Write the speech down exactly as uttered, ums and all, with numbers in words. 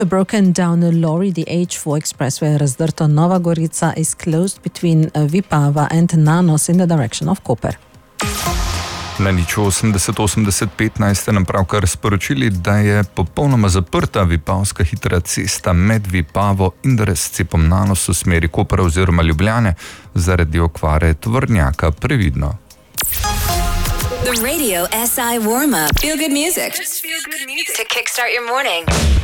A broken down lorry, the H four expressway razdrto Nova Gorica is closed between Vipava and Nanos in the direction of Koper. Na nič osemdeset osemdeset petnajst ste nam pravkar sporočili, da je popolnoma zaprta Vipavska hitra cesta med Vipavo in razcepom Nanos v smeri Kopra oziroma Ljubljane zaradi okvare tovornjaka. Previdno. The Radio S I warm-up. Feel good music. Just feel good music to kickstart your morning.